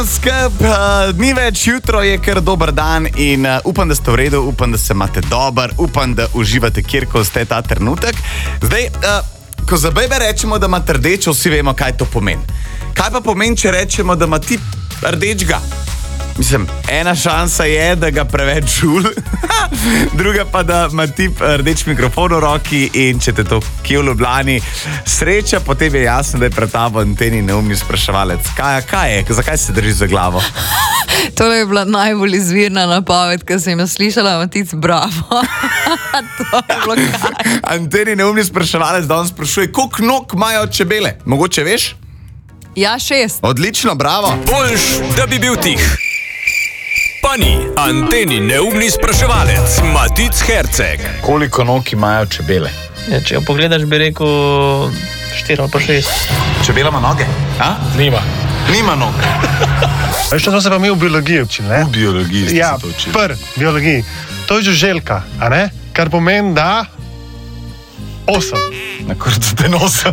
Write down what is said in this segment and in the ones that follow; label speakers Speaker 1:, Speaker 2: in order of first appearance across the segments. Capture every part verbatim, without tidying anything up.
Speaker 1: Skrb, uh, ni več, jutro je kar dober dan in uh, upam, da ste v redu, upam, da se imate dober, upam, da uživate, kjer ko ste ta trenutek. Zdaj, uh, ko za bebe rečemo, da ima rdečo, vsi vemo, kaj to pomeni. Kaj pa pomeni, če rečemo, da ima ti rdečega? Mislim, ena šansa je, da ga preveč žul, druga pa, da ima tip rdeč mikrofon v roki in če te to kje v Ljubljani sreča, potem je jasno, da je pred tabo Anteni neumni spraševalec. Kaj, kaj je? Zakaj se drži za glavo?
Speaker 2: Tole je bila najbolj izvirna napoved, ki sem jo slišala, Matic, bravo. To je bilo kaj.
Speaker 1: Anteni neumni spraševalec danes sprašuje, koliko nog imajo čebele? Mogoče veš?
Speaker 2: Ja, šest.
Speaker 1: Odlično, bravo.
Speaker 3: Boljš, da bi bil tih. Pa ni Anteni neumni spraševalec, Matic Herceg.
Speaker 1: Koliko nog imajo čebele?
Speaker 4: Ja, če jo pogledaš, bi rekel štiri ali pa šest.
Speaker 1: Čebela ima noge? A?
Speaker 5: Nima.
Speaker 1: Nima nog.
Speaker 5: Veš, to se pa mi v biologiji učili, ne?
Speaker 1: V biologiji ste
Speaker 5: ja,
Speaker 1: se to učili.
Speaker 5: Pr, biologiji. To je žuželka, a ne? Kar pomeni, da osem.
Speaker 1: Na kurcu te nosa.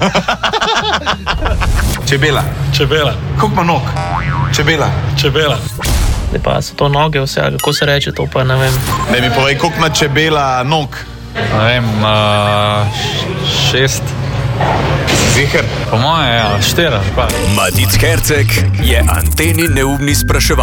Speaker 1: Čebela.
Speaker 5: Čebela.
Speaker 1: Koliko ima nog? Čebela.
Speaker 5: Čebela.
Speaker 4: Zdaj pa so to noge vse, ali kako se reče, to pa ne vem.
Speaker 1: Ne mi povej, koliko ima čebela nog?
Speaker 6: Ne vem, uh, šest.
Speaker 1: Ziher?
Speaker 6: Po moje, ja, štiri.
Speaker 3: Matic Herceg je Anteni neumni spraševalec.